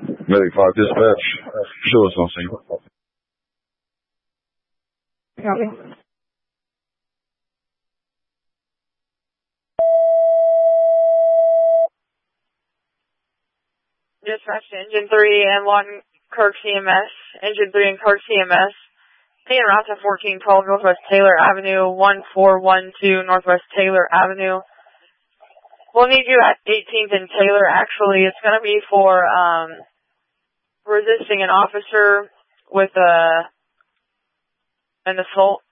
Medic 5 dispatch. Show us on scene. Copy. Dispatch to Engine 3 and 1 Kirk CMS. Engine 3 and Kirk CMS. Paying route to 1412 Northwest Taylor Avenue, 1412 Northwest Taylor Avenue. We'll need you at 18th and Taylor. Actually, it's going to be for resisting an officer with an assault.